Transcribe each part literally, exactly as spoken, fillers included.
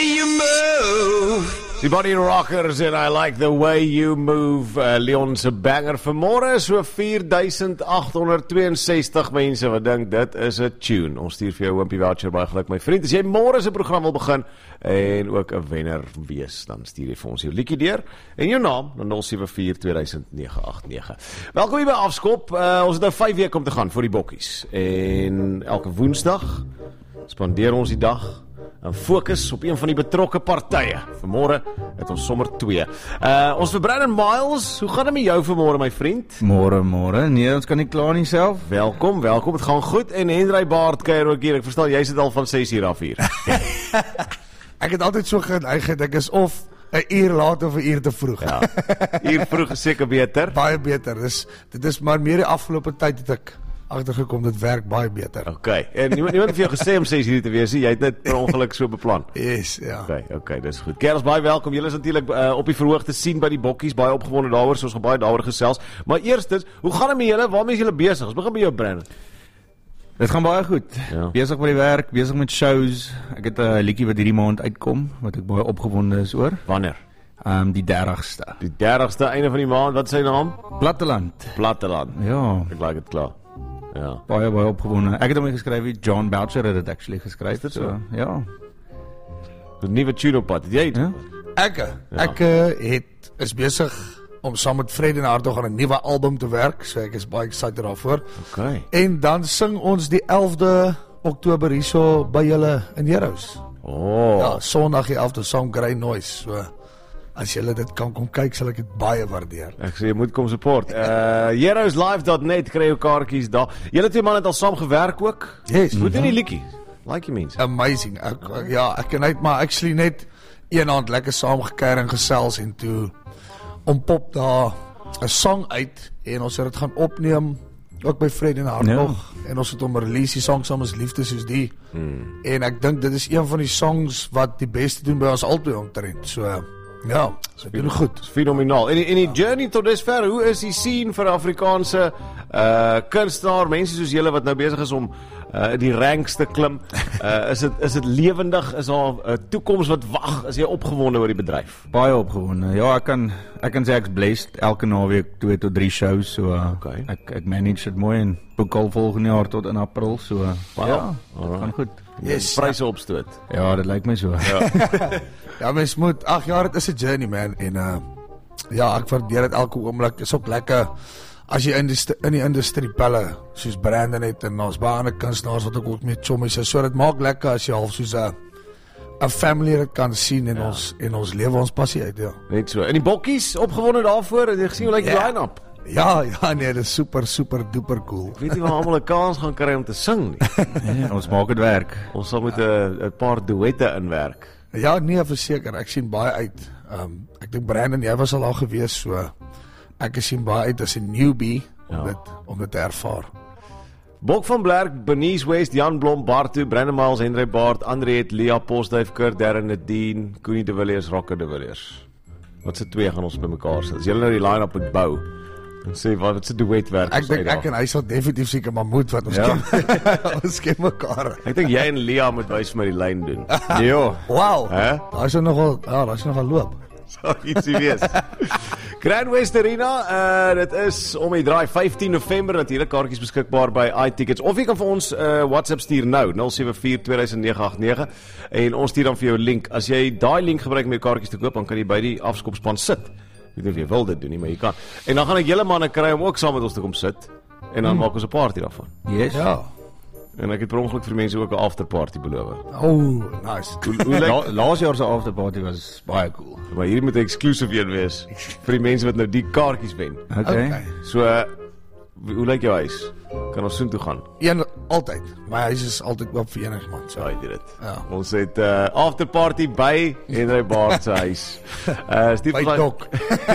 way you move. Die Body Rockers en I like the way you move. uh, Leon se banger vanmôre, so vier duisend agt honderd tweeënsestig mense wat dink dit is 'n tune. Ons stuur vir jou 'n hoompie voucher, baie geluk my vriend. As jy môre se program wil begin en ook 'n wenner wees, dan stuur jy vir ons jou liedjie deur en jou naam na nul sewe vier twee nege agt nege. Welkom hier by Afskop. Uh, ons het nou vyf weke om te gaan vir die bokkies en elke woensdag spandeer ons die dag en fokus op een van die betrokke partye. Vanmôre het ons sommer twee. Uh, ons vir Brandon Miles, hoe gaan dit met jou vanmôre my vriend? Môre, môre. Nee, ons kan nie kla nie self. Welkom, welkom. Het gaan goed en Henry Baard kuier ook hier. Ek verstaan jy sit al van ses uur af hier. Ek het altyd so geneig, ek is of 'n uur laat of 'n uur te vroeg. Ja. Uur vroeg is seker beter. Baie beter. Dis dit is maar meer die afgelope tyd het ek agtergekom dit werk baie beter. Okay. En niemand niemand het vir jou gesê om ses uur te wees nie. Jy het dit per ongeluk so beplan. Yes, ja. Okay, okay, dis goed. Kerels, baie welkom. Julle is natuurlik uh, op die verhoog te sien by die bokkies, baie opgewonde daaroor, soos gaan baie daaroor gesels. Maar eerstens, hoe gaan dit met julle? Waarmee is julle besig? Ons begin by jou, Brandon. Dit gaan baie goed. Ja. Besig met die werk, besig met shows. Ek het 'n uh, liedjie wat hierdie maand uitkom wat ek baie opgewonde is oor. Wanneer? Ehm um, die dertigste. Die dertigste einde van die maand. Wat is sy naam? Platteland. Platteland. Ja, Ek like dit klaar. Ja. baie baie opgewonde. Ek het hom geskryf, John Boucher het dit actually geskryf. Is dit so? Ja. Die nuwe tune op pad. Het jy? Ja. Ek ek uh, het is besig om saam met Fred en Hartog aan 'n nuwe album te werk, so ek is baie excited daarvoor. Okay. En dan sing ons die elfde Oktober hierso by julle in Heroes. Oh. Ja, Sondag die elfde saam Grey Noise. So as julle dit kan kom kyk, sal ek dit baie waardeer. Ek sê jy moet kom support. Uh heroes live dot net kry jou kaartjies daar. Julle twee man het al saam gewerk ook. Yes. Hoe doen die liedjie? Like jy mense. Amazing. Ek, ek, ja, ek en hy het maar actually net een aand lekker saam gekuier en gesels en toe om pop daar 'n song uit en ons het dit gaan opneem ook by Fred en Hartog ja. En ons het hom release die song saam as liefde soos die. Hmm. En ek dink dit is een van die songs wat die beste doen by ons albei omtrent. So ja, so doen goed. Dis fenomenaal. En die, en die journey tot dusver, hoe is die scene vir Afrikaanse uh kunstenaar, mense soos julle wat nou besig is om uh die ranks te klim? Uh is dit is dit lewendig? Is daar 'n toekoms wat wag? Is jy opgewonde oor die bedryf? Baie opgewonde. Ja, ek kan ek kan sê ek's blessed. Elke naweek twee tot drie shows, so uh, Okay. ek ek manage dit mooi en boek al volgende jaar tot in April, so uh, Wow. ja, Alright. dit gaan goed. Yes. Pryse opstoot. Ja, dit lyk my so. Ja. Ja, mens moet, ag ja, dit is 'n journey man en uh ja, ek waardeer dit elke oomblik. Is ook lekker as jy in die in die industrie pelle soos Brandon het en ons baie ander kunstenaars wat ook met chommies is. So dit maak lekker as jy half soos 'n 'n family dit kan sien en ja. ons en ons lewe ons passie uit, ja. Net so. En die bokkies opgewonde daarvoor. Het jy gesien hoe lyk die Ja. line-up? Ja, ja, nee, dit is super super duper cool. Ek weet nie waar almal 'n kans gaan kry om te sing nie. Ja, ons maak dit werk. Ons sal met 'n 'n paar duette inwerk. Ja, nee, verseker, ek sien baie uit. Ehm um, ek dink Brandon, jy was al daar gewees, so ek sien baie uit as 'n newbie om Ja. dit om dit te ervaar. Bok van Blerk, Bernice West, Jan Blom, Bartu, Brandon Miles, Henry Baard, Andre het, Lia Postduif, Kurt, Darren Nadine, Koenie de Villiers, Rocker de Villiers. Wat se twee gaan ons bymekaar sit? As julle nou die line-up moet bou en sê wat wat se duet werk Ek ons dink uit ek daar? en hy sal definitief seker maar moet wat ons Ja. ken. Ons ken mekaar. Ek dink jy en Lia moet wys vir my die lyn doen. Ja. Wow. Hè? Daar is nogal, ja, daar is nogal loop. Sal ietsie wees. Grand West Arena, uh, dit is om die draai vyftien November, natuurlik kaartjies beskikbaar by iTickets, of jy kan vir ons uh, WhatsApp stuur nou, nul sewe vier twee nege agt nege, en ons stuur dan vir jou link. As jy daai link gebruik om jou kaartjies te koop, dan kan jy by die afskopspan sit. Ek weet nie of jy wil dit doen nie, maar jy kan. En dan gaan ek julle manne kry om ook saam met ons te kom sit, en dan hmm. maak ons 'n party daarvan. Yes. Ja. En ek het per ongeluk vir mense ook 'n afterparty beloof. Oh, nice. Hoe, hoe lyk, La, laas jaar se afterparty was baie cool. maar hier moet 'n exclusive een wees, vir die mense wat nou die kaartjies wen. Okay. Okay. So, uh, hoe lyk jou huis? Kan ons soontoe gaan? Een altyd. My huis is altyd oop vir enigiemand. So. Ja, jy weet dit. Ja. Ons het uh, afterparty by Henry Baard se huis. Uh, Steve By Dok.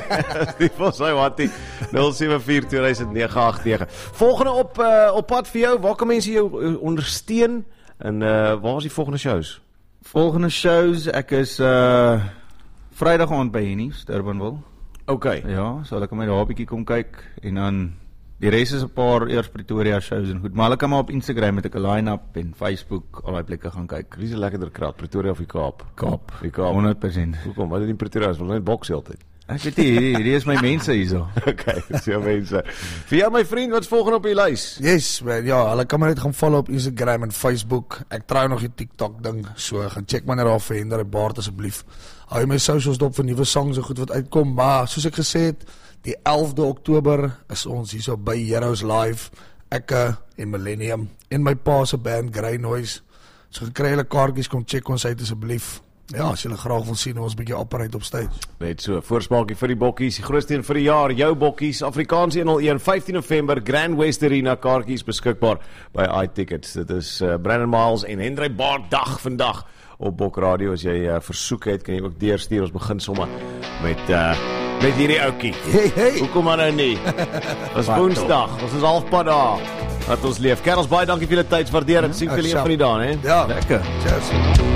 Steve sê wat die nul sewe vier twee nege agt nege. Volgende op uh, op pad vir jou. Waar kan mense jou uh, ondersteun? En uh, waar is die volgende shows? Volgende shows, ek is uh Vrydag aand by Hennies, Durbanville. Okay. Ja, sal ek my daar 'n bietjie kom kyk en dan Die res is 'n paar eers Pretoria shows en goed, maar hulle kan maar op Instagram met 'n line-up en Facebook al die plekke gaan kyk. Wie is 'n lekkerder kraat, Pretoria of die Kaap? Kaap, Die Kaap. honderd persent. Hoekom? Wat is in Pretoria? Is wel net boks heeltyd. Ek weet nie, hierdie, hierdie is my mense hierso. Okay, dis jou mense. Vir jou my vriend, wat's volgende op die lys? Yes, man, ja, hulle kan my net gaan follow op Instagram en Facebook. Ek trou nog die TikTok ding, so gaan check my net daar vir Hendrik Baard asseblief. Hou my socials dop vir nuwe songs en goed wat uitkom, maar soos ek gesê het, die elfde Oktober is ons hier so by Heroes Live, ek en Millennium, en my pa se band Grey Noise. So gekry hulle kaartjies, kom check ons uit asseblief. Ja, as julle graag wil sien, ons bietjie operate op stage. Net so, voorsmaakie vir die bokkies, die grootste een vir die jaar, jou bokkies, Afrikaans honderd een, vyftien November, Grand West Arena, kaartjies beskikbaar by iTickets. Dit is uh, Brandon Miles en Hendrik Baard dag vandag op Bok Radio. As jy uh, versoek het, kan jy ook deurstuur. Ons begin sommer met uh, met hierdie oukie. Hey, hey! Hoekom maar nou nie? Ons Woensdag, ons is halfpad daar. Wat ons leef. Kerels, baie dankie vir julle tyd, waardeer dit. Sien julle een van die dae, hè? Ja, Lekker. cheers.